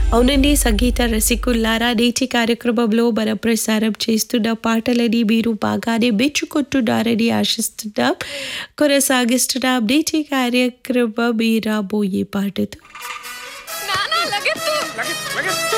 అవునండి. సంగీత రసికుల్లారా నేటి కార్యక్రమంలో మనం ప్రసారం చేస్తున్న పాటలని మీరు బాగానే మెచ్చుకుంటున్నారని ఆశిస్తున్నాం. కొనసాగిస్తున్నాం నేటి కార్యక్రమం ఈ రాబోయే పాటతో. నానా లగెత్తు